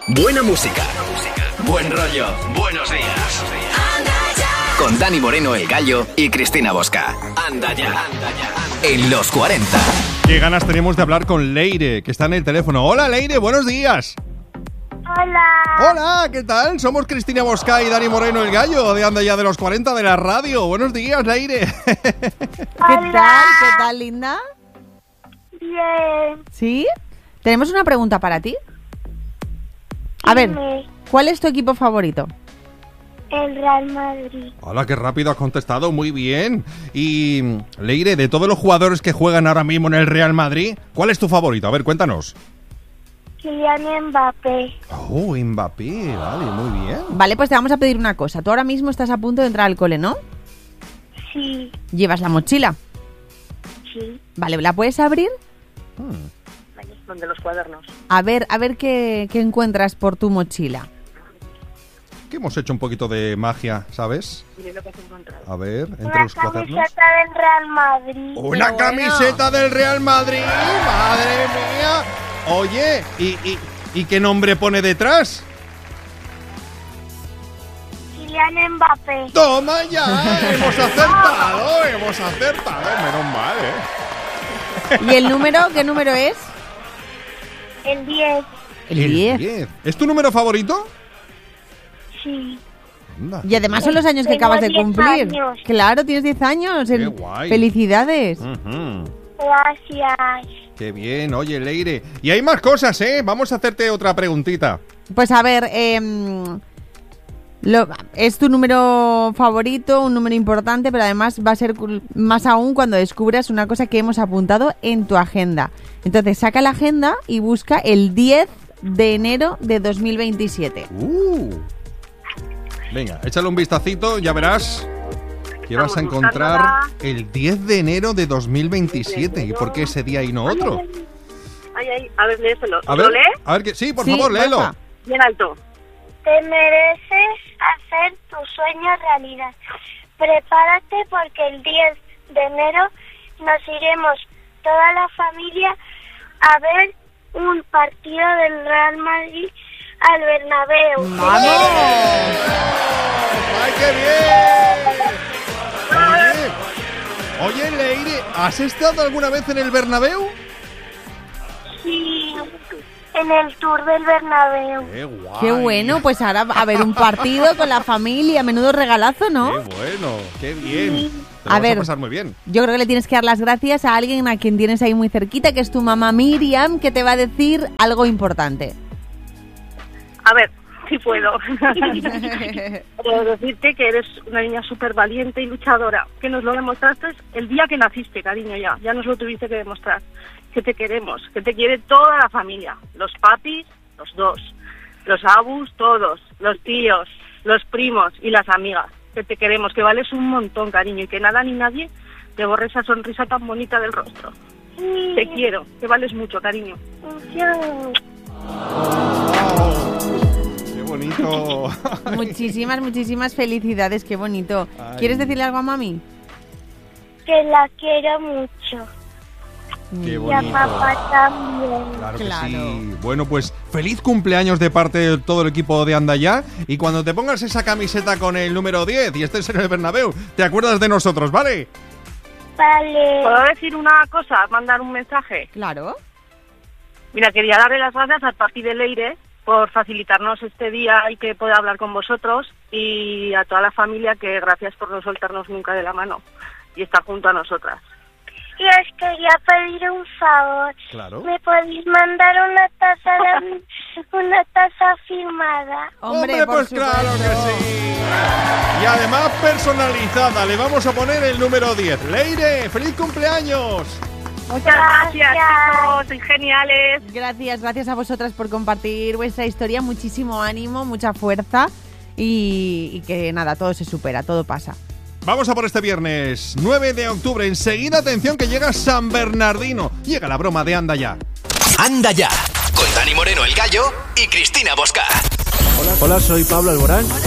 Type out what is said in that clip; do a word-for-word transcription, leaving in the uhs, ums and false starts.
Buena música, buen rollo, buenos días. Con Dani Moreno, El Gallo, y Cristina Bosca. Anda ya, en los cuarenta. Qué ganas tenemos de hablar con Leire, que está en el teléfono. Hola, Leire, buenos días. Hola. Hola, ¿qué tal? Somos Cristina Bosca y Dani Moreno, El Gallo, de Anda ya de los cuarenta de la radio. Buenos días, Leire. Hola. ¿Qué tal? ¿Qué tal, linda? Bien. ¿Sí? Tenemos una pregunta para ti. A ver, Dime. ¿cuál es tu equipo favorito? El Real Madrid. Hola, qué rápido has contestado, muy bien. Y, Leire, de todos los jugadores que juegan ahora mismo en el Real Madrid, ¿cuál es tu favorito? A ver, cuéntanos. Kylian Mbappé. Oh, Mbappé, vale, muy bien. Vale, pues te vamos a pedir una cosa. Tú ahora mismo estás a punto de entrar al cole, ¿no? Sí. ¿Llevas la mochila? Sí. Vale, ¿la puedes abrir? Hmm. Donde los cuadernos. A ver, a ver qué, qué encuentras por tu mochila. Que hemos hecho un poquito de magia, ¿sabes? Mire lo que has encontrado. A ver, entre Una los cuadernos. camiseta del Real Madrid. ¡Una Qué bueno. camiseta del Real Madrid! ¡Madre mía! Oye, ¿y, y, ¿y qué nombre pone detrás? Kylian Mbappé. ¡Toma ya! ¡Hemos acertado! ¡Hemos acertado! Menos mal, ¿eh? ¿Y el número? ¿Qué número es? El diez. El diez. diez. ¿Es tu número favorito? Sí. Anda. Y además son los años que Tengo acabas de diez cumplir. años. Claro, tienes diez años. Qué El- guay. Felicidades. Ujú. Gracias. ¡Qué bien! Oye, Leire. Y hay más cosas, ¿eh? Vamos a hacerte otra preguntita. Pues a ver, em, lo- es tu número favorito, un número importante, pero además va a ser cul- más aún cuando descubras una cosa que hemos apuntado en tu agenda. Entonces saca la agenda y busca el diez de enero de dos mil veintisiete. Uh. Venga, échale un vistacito, ya verás que vas a Estamos encontrar buscándola. el diez de enero de dos mil veintisiete. ¿Y por qué ese día y no otro? Ay, ay, a ver, léeselo. A ¿Lo ver, lee? a ver que sí, por Sí, favor, léelo. porfa. Bien alto. Te mereces hacer tu sueño realidad. Prepárate porque el diez de enero nos iremos toda la familia a ver un partido del Real Madrid al Bernabéu. ¡Vamos! ¡Ay, qué bien! Oye, oye, Leire, ¿has estado alguna vez en el Bernabéu? Sí, en el tour del Bernabéu. ¡Qué guay! ¡Qué bueno! Pues ahora va a haber un partido con la familia. Menudo regalazo, ¿no? ¡Qué bueno! ¡Qué bien! Te lo A vas ver. a pasar muy bien. Yo creo que le tienes que dar las gracias a alguien a quien tienes ahí muy cerquita, que es tu mamá Miriam, que te va a decir algo importante. A ver, si puedo. Puedo decirte que eres una niña súper valiente y luchadora, que nos lo demostraste el día que naciste, cariño, ya. Ya nos lo tuviste que demostrar. Que te queremos, que te quiere toda la familia. Los papis, los dos. Los abus, todos. Los tíos, los primos y las amigas. Que te queremos, que vales un montón, cariño, y que nada ni nadie te borre esa sonrisa tan bonita del rostro. Sí. Te quiero, que vales mucho, cariño. Yo- Oh, ¡qué bonito! Muchísimas, muchísimas felicidades, qué bonito. Ay. ¿Quieres decirle algo a mami? Que la quiero mucho. ¡Qué Y a bonito! papá también. Claro que Claro. sí. Bueno, pues feliz cumpleaños de parte de todo el equipo de Anda Ya. Y cuando te pongas esa camiseta con el número diez y estés en el Bernabéu, te acuerdas de nosotros, ¿vale? Vale. ¿Puedo decir una cosa? Mandar un mensaje. Claro. Mira, quería darle las gracias al Papi de Leire por facilitarnos este día y que pueda hablar con vosotros, y a toda la familia que gracias por no soltarnos nunca de la mano y estar junto a nosotras. Y os quería pedir un favor. Claro. ¿Me podéis mandar una taza de- una taza firmada? Hombre, por pues supuesto. claro que sí. Y además personalizada, le vamos a poner el número diez. Leire, feliz cumpleaños. Muchas gracias, Gracias. chicos, sois geniales. Gracias, gracias a vosotras por compartir vuestra historia. Muchísimo ánimo, mucha fuerza y, y que nada, todo se supera, todo pasa. Vamos a por este viernes nueve de octubre. Enseguida, atención, que llega San Bernardino. Llega la broma de Anda Ya. Anda ya, con Dani Moreno, El Gallo, y Cristina Bosca. Hola, soy Pablo Alborán.